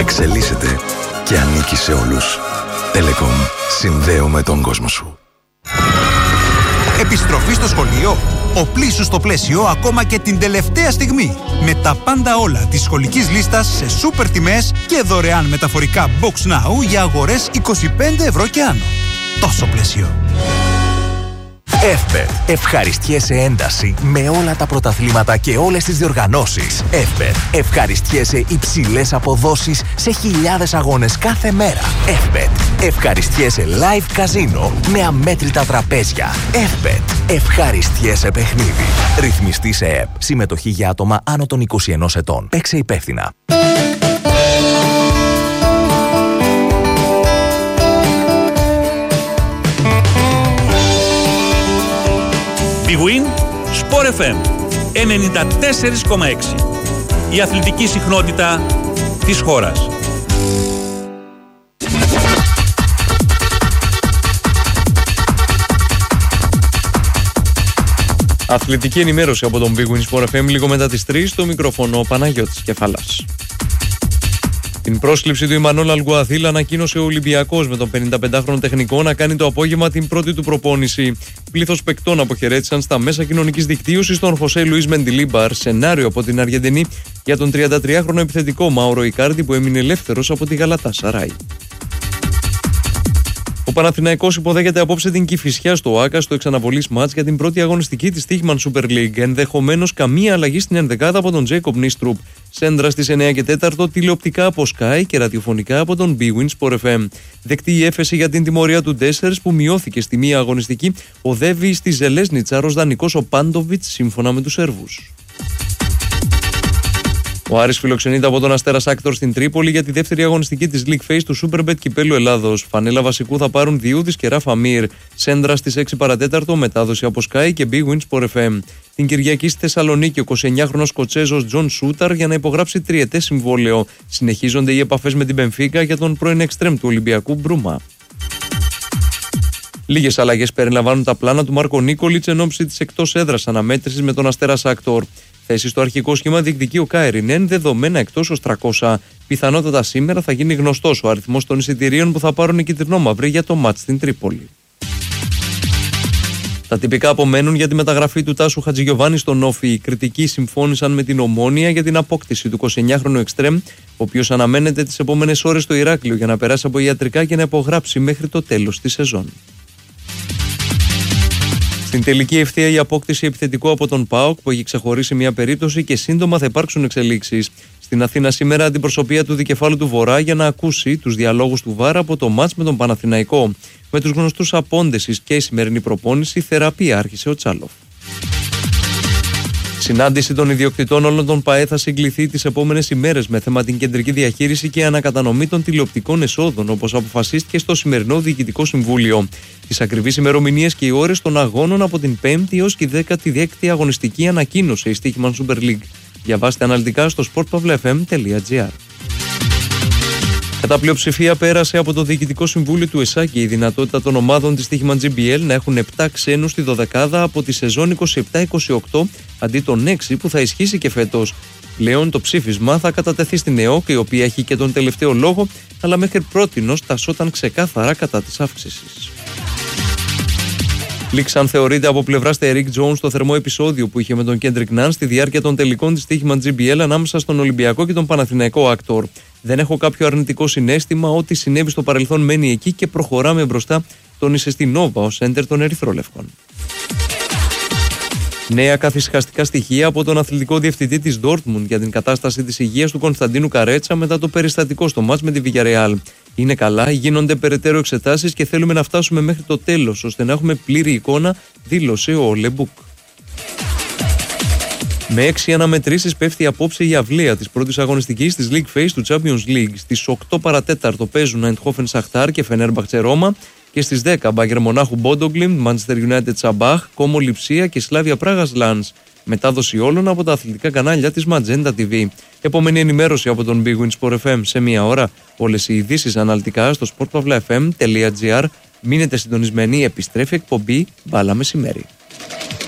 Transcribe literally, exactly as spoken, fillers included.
εξελίσσεται και ανήκει σε όλους. Telecom. Συνδέουμε τον κόσμο σου. Επιστροφή στο σχολείο. Οπλίσου στο πλαίσιο ακόμα και την τελευταία στιγμή. Με τα πάντα όλα της σχολικής λίστας σε σούπερ τιμές και δωρεάν μεταφορικά Box Now για αγορές είκοσι πέντε ευρώ και άνω. Τόσο πλαίσιο. Εύπετ. Ευχαριστιέσαι ένταση με όλα τα πρωταθλήματα και όλες τις διοργανώσεις. Εύπετ. Ευχαριστιέσαι υψηλές αποδόσεις σε χιλιάδες αγώνες κάθε μέρα. Εύπετ. Ευχαριστιέσαι live καζίνο με αμέτρητα τραπέζια. Εύπετ. Ευχαριστιέσαι παιχνίδι. Ρυθμιστή σε ΕΠ. Συμμετοχή για άτομα άνω των είκοσι ενός ετών. Παίξε υπεύθυνα. Big Win, Sport εφ εμ ενενήντα τέσσερα κόμμα έξι. Η αθλητική συχνότητα της χώρας. Αθλητική ενημέρωση από τον Big Win Sport εφ εμ λίγο μετά τις τρεις, στο μικρόφωνο ο Παναγιώτης Κεφαλάς. Την πρόσληψη του Ιμανόλ Αλγκουαθίλ ανακοίνωσε ο Ολυμπιακός με τον πενηνταπεντάχρονο τεχνικό να κάνει το απόγευμα την πρώτη του προπόνηση. Πλήθος παικτών αποχαιρέτησαν στα μέσα κοινωνικής δικτύωσης τον Χωσέ Λουίς Μεντιλίμπαρ, σενάριο από την Αργεντινή για τον τριαντατριάχρονο επιθετικό Μάουρο Ικάρντι που έμεινε ελεύθερος από τη Γαλατασαράι. Ο Παναθηναϊκός υποδέχεται απόψε την Κηφισιά στο ΆΚΑ στο εξαναβολής μάτς για την πρώτη αγωνιστική της Τύχημαν Super League. Ενδεχομένως καμία αλλαγή στην ενδεκάδα από τον Τζέικοπ Νίστρουπ. Σέντρα στις εννιά και τέσσερα, τηλεοπτικά από Sky και ραδιοφωνικά από τον Big Win Sport εφ εμ. Δεκτή η έφεση για την τιμωρία του Ντέσσερς που μειώθηκε στη μία αγωνιστική, οδεύει στη Ζελέσνιτσα ως δανεικός ο Πάντοβιτς σύμφωνα με τους Σέρβους. Ο Άρης φιλοξενείται από τον Αστέρα Σάκτορ στην Τρίπολη για τη δεύτερη αγωνιστική της League Phase του Superbet Κυπέλλου Ελλάδος. Φανέλα βασικού θα πάρουν Διούδης και Ράφα Μίρ. Σέντρα στις έξι παρατέταρτο, μετάδοση από Sky και Big Win Sport εφ εμ. Την Κυριακή στη Θεσσαλονίκη, ο εικοσιεννιάχρονος Σκοτσέζος Τζον Σούταρ για να υπογράψει τριετές συμβόλαιο. Συνεχίζονται οι επαφές με την Μπενφίκα για τον πρώην εξτρέμ του Ολυμπιακού Μπρούμα. Λίγες αλλαγές περιλαμβάνουν τα πλάνα του Μάρκο Νίκολιτς εν ώψη της εκτός έδρας αναμέτρησης με τον Αστέρα Σάκτορ. Θέση στο αρχικό σχήμα διεκδικεί ο Κάιρινεν, δεδομένα εκτός ως τριακόσια. Πιθανότατα σήμερα θα γίνει γνωστός ο αριθμός των εισιτηρίων που θα πάρουν οι κυτρινόμαυροι για το μάτς στην Τρίπολη. Τα τυπικά απομένουν για τη μεταγραφή του Τάσου Χατζηγιοβάνη στον Όφι. Οι κριτικοί συμφώνησαν με την Ομόνοια για την απόκτηση του εικοσιεννιάχρονου εξτρέμ, ο οποίος αναμένεται τις επόμενες ώρες στο Ηράκλειο για να περάσει από ιατρικά και να υπογράψει μέχρι το τέλος της σεζόν. Στην τελική ευθεία η απόκτηση επιθετικού από τον ΠΑΟΚ που έχει ξεχωρίσει μια περίπτωση και σύντομα θα υπάρξουν εξελίξεις. Στην Αθήνα σήμερα αντιπροσωπεία του δικεφάλου του Βορρά για να ακούσει τους διαλόγους του ΒΑΡ από το μάτς με τον Παναθηναϊκό. Με τους γνωστούς απόντεσης και η σημερινή προπόνηση, θεραπεία άρχισε ο Τσάλοφ. Συνάντηση των ιδιοκτητών όλων των ΠΑΕ θα συγκληθεί τις επόμενες ημέρες με θέμα την κεντρική διαχείριση και ανακατανομή των τηλεοπτικών εσόδων, όπως αποφασίστηκε στο σημερινό Διοικητικό Συμβούλιο. Τις ακριβείς ημερομηνίες και οι ώρες των αγώνων από την πέμπτη έως και δέκατη έκτη αγωνιστική ανακοίνωσε η Στοίχημαν Super League. Διαβάστε αναλυτικά στο σπορτ παύλα εφ εμ τελεία τζι άρ. Κατά πλειοψηφία πέρασε από το Διοικητικό Συμβούλιο του ΕΣΑΚ η δυνατότητα των ομάδων της Στοίχημαν τζι μπι ελ να έχουν επτά ξένους στη δωδεκάδα από τη σεζόν είκοσι επτά είκοσι οκτώ αντί των έξι που θα ισχύσει και φέτος. Πλέον το ψήφισμα θα κατατεθεί στην ΕΟΚ, η οποία έχει και τον τελευταίο λόγο, αλλά μέχρι πρότινος τασσόταν ξεκάθαρα κατά της αύξησης. Λήξαν θεωρείται από πλευράς Τερίκ Τζόουνς το θερμό επεισόδιο που είχε με τον Κέντρικ Ναν στη διάρκεια των τελικών της Στοίχημαν τζι μπι ελ ανάμεσα στον Ολυμπιακό και τον Παναθηναϊκό Άκτορ. Δεν έχω κάποιο αρνητικό συναίσθημα, ό,τι συνέβη στο παρελθόν μένει εκεί και προχωράμε μπροστά, τόνισε στη Νόβα ο σέντερ των Ερυθρόλευκων. Νέα καθησυχαστικά στοιχεία από τον αθλητικό διευθυντή της Ντόρτμουντ για την κατάσταση της υγείας του Κωνσταντίνου Καρέτσα μετά το περιστατικό στο μάτς με τη Βιγιαρεάλ. Είναι καλά, γίνονται περαιτέρω εξετάσεις και θέλουμε να φτάσουμε μέχρι το τέλος ώστε να έχουμε πλήρη εικόνα, δήλωσε ο Λεμπούκ. Με έξι αναμετρήσεις πέφτει απόψε η αυλαία της πρώτης αγωνιστικής της League Phase του Champions League. Στις οκτώ παρατέταρτο παίζουν Eindhoven Σαχτάρ και Φενέρμπαχτσε Ρώμα και στις δέκα Μπάγερ Μονάχου Μπόντογκλιμ, Manchester United Σαμπάχ, Κόμο Λιψία και Σλάβια Πράγας Λανς. Μετάδοση όλων από τα αθλητικά κανάλια της Magenta τι βι. Επόμενη ενημέρωση από τον Big Win Sport εφ εμ σε μία ώρα. Όλες οι ειδήσεις αναλυτικά στο σπορτ παύλα εφ εμ τελεία τζι άρ. Μείνετε συντονισμένοι, επιστρέφει εκπομπή Μπάλα Μεσημέρι.